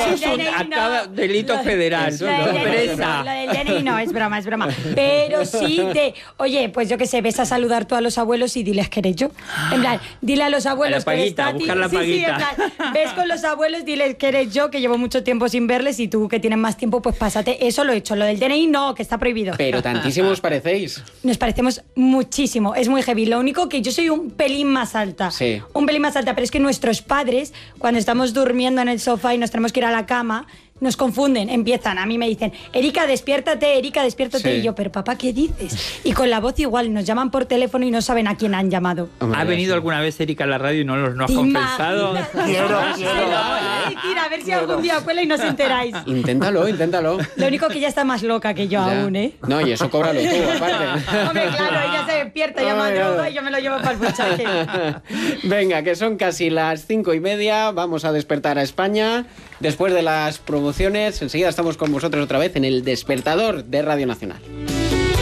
es un delito federal. Lo del DNI no, es broma. Pero sí oye, pues yo qué sé, ves a saludar tú a los abuelos y diles que eres yo. En plan, dile a los abuelos que eres Tati. Buscar la paguita. Sí, en plan, ves con los abuelos, diles que eres yo, que llevo mucho tiempo sin verles y tú que tienes más tiempo, pues pásate. Eso lo he hecho. Lo del DNI no, que está prohibido. Pero tantísimo os parecéis. Nos parecemos muchísimo. Es muy heavy. Lo único que yo soy un pelín más alta. Sí. Un pelín más alta, pero es que nuestros padres, cuando estamos durmiendo en el sofá y nos tenemos que ir a la cama, nos confunden, empiezan, a mí me dicen, Erika, despiértate, sí. Y yo, pero papá, ¿qué dices? Y con la voz igual, nos llaman por teléfono y no saben a quién han llamado. ¿Ha venido alguna vez Erika a la radio y no has confesado? Quiero. A ver si algún día cuela y no os enteráis. Inténtalo. Lo único que ella está más loca que yo aún, ¿eh? No, y eso cóbralo tú, aparte. Hombre, claro, ella se despierta, llama a droga y yo me lo llevo para el buchaje. Venga, que son casi las 5:30, vamos a despertar a España. Después de las promociones, enseguida estamos con vosotros otra vez en el Despertador de Radio Nacional.